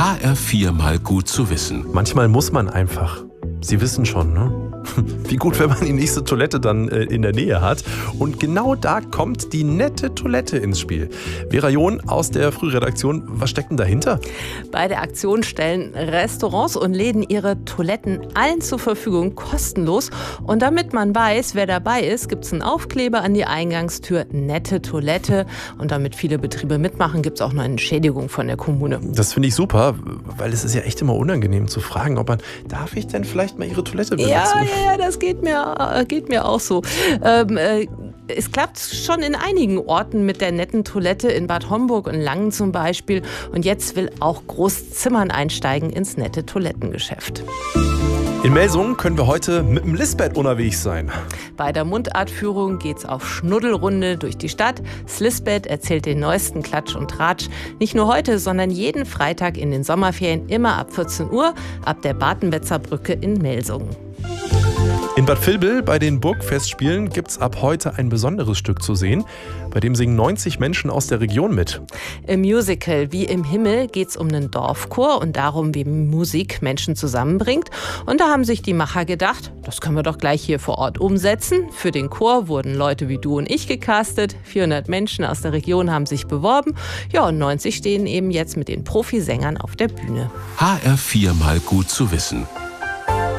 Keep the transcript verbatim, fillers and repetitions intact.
H R vier mal gut zu wissen. Manchmal muss man einfach. Sie wissen schon, ne? Wie gut, wenn man die nächste Toilette dann äh, in der Nähe hat. Und genau da kommt die nette Toilette ins Spiel. Vera John aus der Frühredaktion, was steckt denn dahinter? Bei der Aktion stellen Restaurants und Läden ihre Toiletten allen zur Verfügung, kostenlos. Und damit man weiß, wer dabei ist, gibt es einen Aufkleber an die Eingangstür, nette Toilette. Und damit viele Betriebe mitmachen, gibt es auch noch eine Entschädigung von der Kommune. Das finde ich super, weil es ist ja echt immer unangenehm zu fragen, ob man, darf ich denn vielleicht mal Ihre Toilette benutzen? Ja, ja, ja, das geht mir, geht mir auch so. Ähm, äh, es klappt schon in einigen Orten mit der netten Toilette, in Bad Homburg und Langen zum Beispiel. Und jetzt will auch Großzimmern einsteigen ins nette Toilettengeschäft. In Melsungen können wir heute mit dem Lisbeth unterwegs sein. Bei der Mundartführung geht's auf Schnuddelrunde durch die Stadt. Das Lisbeth erzählt den neuesten Klatsch und Tratsch. Nicht nur heute, sondern jeden Freitag in den Sommerferien, immer ab vierzehn Uhr, ab der Bartenbetzer Brücke in Melsungen. In Bad Vilbel bei den Burgfestspielen gibt es ab heute ein besonderes Stück zu sehen. Bei dem singen neunzig Menschen aus der Region mit. Im Musical Wie im Himmel geht es um einen Dorfchor und darum, wie Musik Menschen zusammenbringt. Und da haben sich die Macher gedacht, das können wir doch gleich hier vor Ort umsetzen. Für den Chor wurden Leute wie du und ich gecastet. vierhundert Menschen aus der Region haben sich beworben. Ja, und neunzig stehen eben jetzt mit den Profisängern auf der Bühne. H R vier mal gut zu wissen.